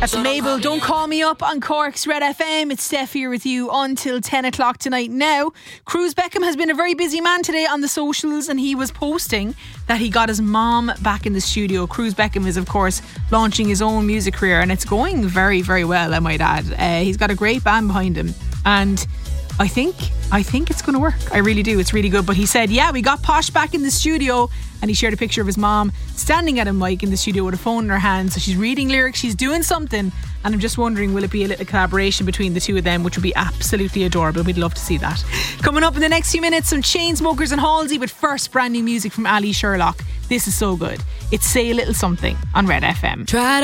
That's Mabel, Don't Call Me Up on Cork's Red FM. It's Steph here with you until 10 o'clock tonight. Now, Cruz Beckham has been a very busy man today on the socials, and he was posting that he got his mom back in the studio. Cruz Beckham is, of course, launching his own music career, and it's going very, very well, I might add. He's got a great band behind him, and I think it's going to work. I really do. It's really good. But he said, yeah, we got Posh back in the studio, and he shared a picture of his mom standing at a mic in the studio with a phone in her hand. So she's reading lyrics, she's doing something, and I'm just wondering, will it be a little collaboration between the two of them, which would be absolutely adorable. We'd love to see that. Coming up in the next few minutes, some Chainsmokers and Halsey, but first, brand new music from Ali Sherlock. This is so good. It's Say a Little Something on Red FM.